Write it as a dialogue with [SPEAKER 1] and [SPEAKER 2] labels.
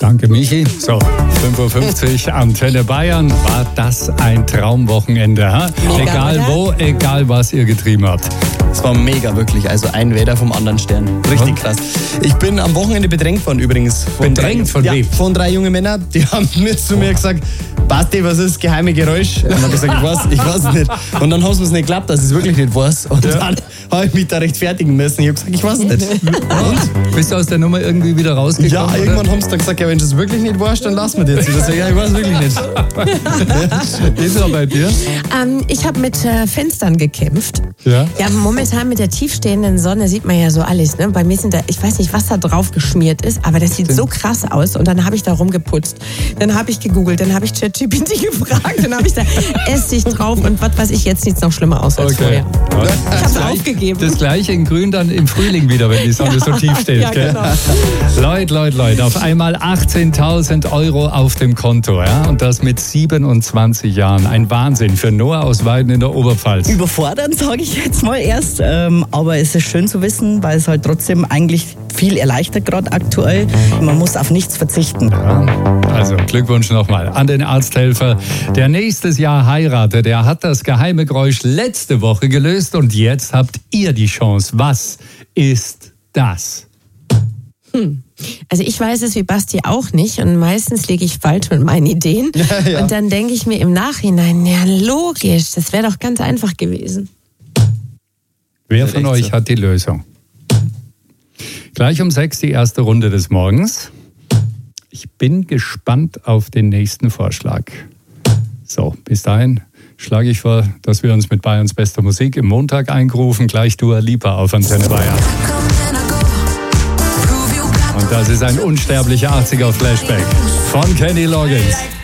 [SPEAKER 1] Danke, Michi. So, 5:50 Uhr, Antenne Bayern. War das ein Traumwochenende? Ha? Egal wo, egal was ihr getrieben habt.
[SPEAKER 2] Es war mega, wirklich. Also ein Wetter vom anderen Stern. Richtig krass. Ich bin am Wochenende bedrängt worden übrigens.
[SPEAKER 1] Bedrängt von wem?
[SPEAKER 2] Von 3 jungen Männern. Die haben zu mir gesagt, Basti, was ist das geheime Geräusch? Und dann habe ich gesagt, ich weiß es nicht. Und dann haben sie es nicht geglaubt, dass ich es wirklich nicht weiß. Und dann habe ich mich da rechtfertigen müssen. Ich habe gesagt, ich weiß es nicht.
[SPEAKER 1] Und? Bist du aus der Nummer irgendwie wieder rausgekommen?
[SPEAKER 2] Ja, irgendwann haben sie dann gesagt, ja, wenn du es wirklich nicht weißt, dann lassen wir das. Ich sage, ja, ich weiß es wirklich nicht.
[SPEAKER 1] Wie ist es bei dir?
[SPEAKER 3] Ich habe mit Fenstern gekämpft.
[SPEAKER 1] Ja?
[SPEAKER 3] Ja, momentan mit der tiefstehenden Sonne sieht man ja so alles. Ne? Bei mir sind da, ich weiß nicht, was da drauf geschmiert ist, aber das sieht so krass aus. Und dann habe ich da rumgeputzt. Dann habe ich gegoogelt, dann habe ich ChatGPT gefragt, dann habe ich da Essig drauf und was weiß ich, jetzt sieht es noch schlimmer aus als vorher. Ich habe es aufgegeben.
[SPEAKER 1] Das gleiche in Grün dann im Frühling wieder, wenn die Sonne so tief steht.
[SPEAKER 3] Ja,
[SPEAKER 1] gell?
[SPEAKER 3] genau.
[SPEAKER 1] Leute, auf einmal 18.000 € auf dem Konto. Ja? Und das mit 27 Jahren. Ein Wahnsinn für Noah aus Weiden in der Oberpfalz.
[SPEAKER 4] Überfordernd, sage ich jetzt mal erst. Aber es ist schön zu wissen, weil es halt trotzdem eigentlich viel erleichtert gerade aktuell. Man muss auf nichts verzichten.
[SPEAKER 1] Ja, also Glückwunsch nochmal an den Arzthelfer, der nächstes Jahr heiratet. Der hat das geheime Geräusch letzte Woche gelöst und jetzt habt ihr die Chance. Was ist das?
[SPEAKER 3] Also ich weiß es wie Basti auch nicht und meistens liege ich falsch mit meinen Ideen. Ja. Und dann denke ich mir im Nachhinein, ja logisch, das wäre doch ganz einfach gewesen.
[SPEAKER 1] Wer von euch hat die Lösung? Gleich um 6 die erste Runde des Morgens. Ich bin gespannt auf den nächsten Vorschlag. So, bis dahin schlage ich vor, dass wir uns mit Bayerns bester Musik im Montag eingerufen. Gleich Dua Lipa auf Antenne Bayern. Und das ist ein unsterblicher 80er Flashback von Kenny Loggins.